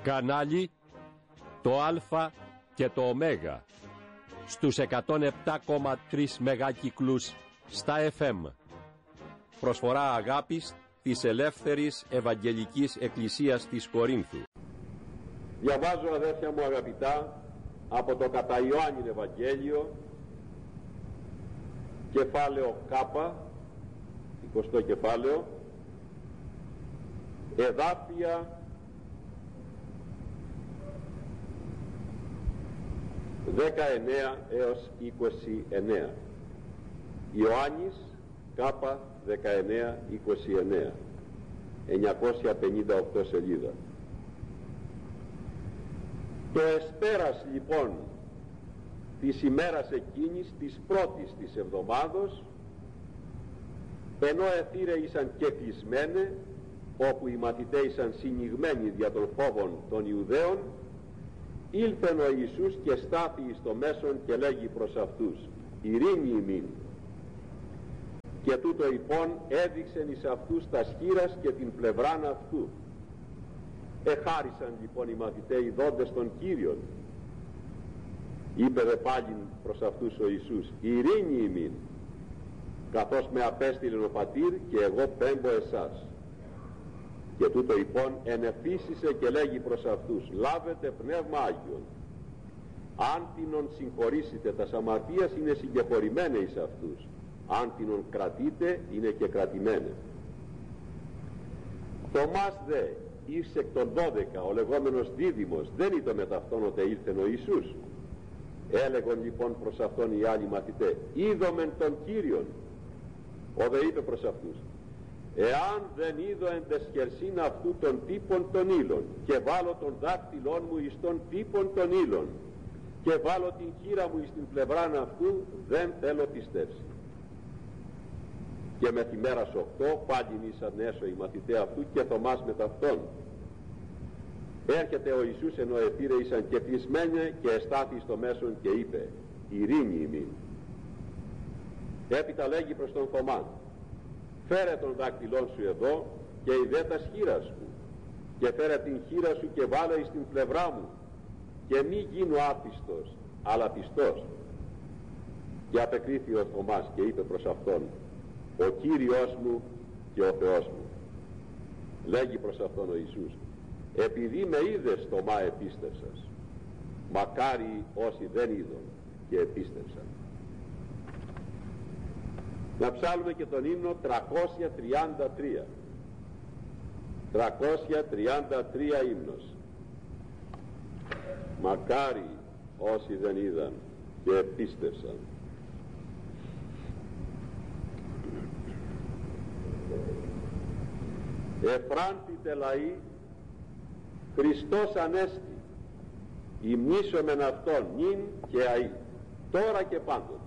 κανάλι το Α και το Ω στους 107,3 μεγάκυκλους στα FM. Προσφορά αγάπης της Ελεύθερης Ευαγγελικής Εκκλησίας της Κορίνθου. Διαβάζω, αδέρφια μου αγαπητά, από το κατά Ιωάννην Ευαγγέλιο, κεφάλαιο Κ, 20ο κεφάλαιο, εδάφια 19 έως 29. Ιωάννης Κ, 19-29, 958 σελίδα. Το εσπέρας λοιπόν της ημέρας εκείνης, της πρώτης της εβδομάδος, ενώ εθήρεησαν και κλεισμένε, όπου οι μαθητέησαν συνηγμένοι δια των φόβων των Ιουδαίων, ήλθεν ο Ιησούς και στάθη εις το μέσον και λέγει προς αυτούς, ειρήνη ημίν. Και τούτο υπόν έδειξεν εις αυτούς τα σχήρας και την πλευράν αυτού. Εχάρισαν λοιπόν οι μαθηταίοι δόντες των Κύριων. Είπε δε πάλιν προς αυτούς ο Ιησούς, ειρήνη ημίν, καθώς με απέστειλεν ο Πατήρ και εγώ πέμπω εσάς. Και τούτο υπόν ενεφύσισε και λέγει προς αυτούς, λάβετε πνεύμα Άγιον. Αν τινον συγχωρήσετε τα αμαρτίας, είναι συγκεχωρημένε εις αυτούς. Αν τινον κρατείτε, είναι και κρατημένε. Θωμάς δε, ήρθε εκ των 12, ο λεγόμενος δίδυμος, δεν ήταν μετ' αυτόν οτε ήλθεν ο Ιησούς. Έλεγον λοιπόν προς αυτόν οι άλλοι μαθητέ, είδομεν τον Κύριον. Ο δε είπε προς αυτούς, εάν δεν είδω εν τες χερσίν αυτού των τύπων των ύλων και βάλω τον δάκτυλόν μου εις των τύπων των ύλων και βάλω την χείρα μου εις την πλευράν αυτού, δεν θέλω πιστεύσει. Και με τη μέρα 8 πάλιν ήσαν έσω οι μαθητέ αυτού και Θωμάς με ταυτόν. Έρχεται ο Ιησούς ενώ εθήρεησαν και κλεισμένοι και εστάθη στο μέσον και είπε, ειρήνη ημίν. Έπειτα λέγει προς τον Θωμά, φέρε τον δάκτυλόν σου εδώ και ιδέ τα σχήρα σου και φέρε την χείρα σου και βάλε εις την πλευρά μου και μη γίνω άπιστος αλλά πιστός. Και απεκρίθη ο Θωμάς και είπε προς αυτόν, ο Κύριος μου και ο Θεός μου. Λέγει προς αυτόν ο Ιησούς, επειδή με είδες Θωμά επίστευσας, μακάρι όσοι δεν είδον και επίστευσαν. Να ψάλουμε και τον ύμνο 333. 333 ύμνος. Μακάρι όσοι δεν είδαν και επίστευσαν. Εφράντητε λαοί, Χριστός Ανέστη, υμνήσομεν Αυτόν νυν και αεί, τώρα και πάντοτε.